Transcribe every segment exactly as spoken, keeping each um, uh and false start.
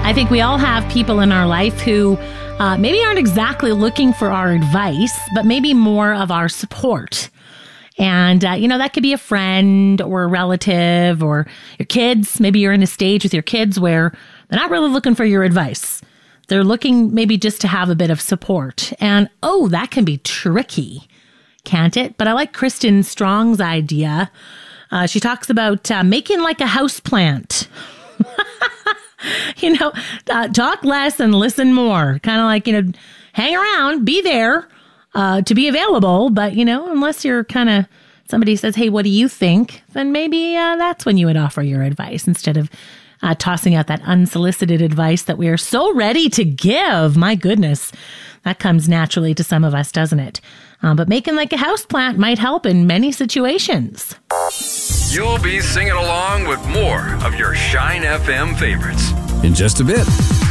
I think we all have people in our life who uh, maybe aren't exactly looking for our advice, but maybe more of our support. And, uh, you know, that could be a friend or a relative or your kids. Maybe you're in a stage with your kids where they're not really looking for your advice. They're looking maybe just to have a bit of support. And, oh, that can be tricky, can't it? But I like Kristen Strong's idea. Uh, she talks about uh, making like a house plant. You know, uh, talk less and listen more. Kind of like, you know, hang around, be there uh, to be available. But, you know, unless you're kind of somebody says, hey, what do you think? Then maybe uh, that's when you would offer your advice instead of uh, tossing out that unsolicited advice that we are so ready to give. My goodness, that comes naturally to some of us, doesn't it? Uh, but making like a houseplant might help in many situations. You'll be singing along with more of your Shine F M favorites in just a bit.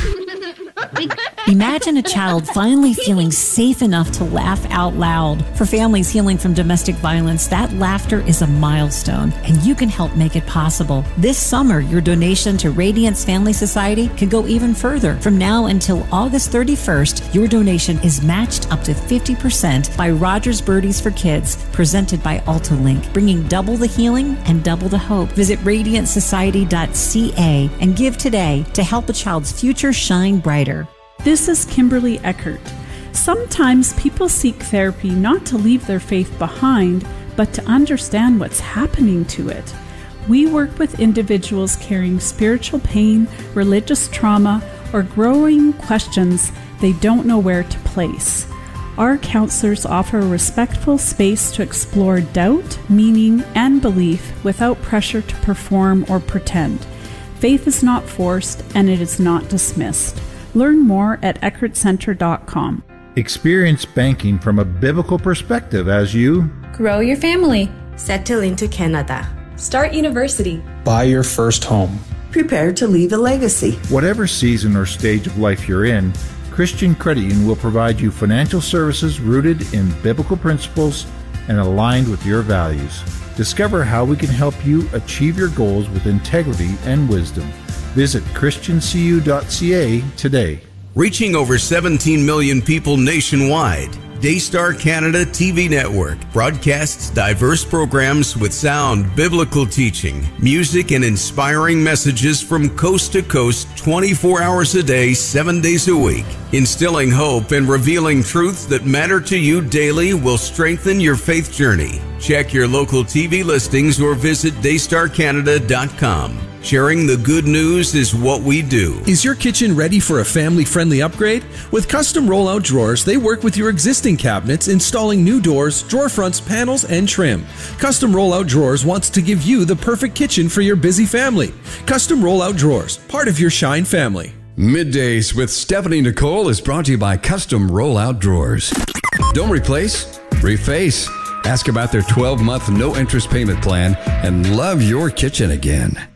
Imagine a child finally feeling safe enough to laugh out loud. For families healing from domestic violence, that laughter is a milestone, and you can help make it possible. This summer, your donation to Radiance Family Society can go even further. From now until August thirty-first, your donation is matched up to fifty percent by Rogers Birdies for Kids, presented by AltaLink, bringing double the healing and double the hope. Visit radiant society dot c a and give today to help a child's future shine brighter. This is Kimberly Eckert. Sometimes people seek therapy not to leave their faith behind, but to understand what's happening to it. We work with individuals carrying spiritual pain, religious trauma, or growing questions they don't know where to place. Our counselors offer a respectful space to explore doubt, meaning, and belief without pressure to perform or pretend. Faith is not forced, and it is not dismissed. Learn more at eckert center dot com. Experience banking from a biblical perspective as you grow your family, settle into Canada, start university, buy your first home, prepare to leave a legacy. Whatever season or stage of life you're in, Christian Credit Union will provide you financial services rooted in biblical principles and aligned with your values. Discover how we can help you achieve your goals with integrity and wisdom. Visit christian c u dot c a today. Reaching over seventeen million people nationwide, Daystar Canada T V Network broadcasts diverse programs with sound biblical teaching, music, and inspiring messages from coast to coast twenty-four hours a day, seven days a week. Instilling hope and revealing truths that matter to you daily will strengthen your faith journey. Check your local T V listings or visit daystar canada dot com. Sharing the good news is what we do. Is your kitchen ready for a family-friendly upgrade? With Custom Rollout Drawers, they work with your existing cabinets, installing new doors, drawer fronts, panels, and trim. Custom Rollout Drawers wants to give you the perfect kitchen for your busy family. Custom Rollout Drawers, part of your Shine family. Middays with Stephanie Nicole is brought to you by Custom Rollout Drawers. Don't replace, reface. Ask about their twelve-month no-interest payment plan and love your kitchen again.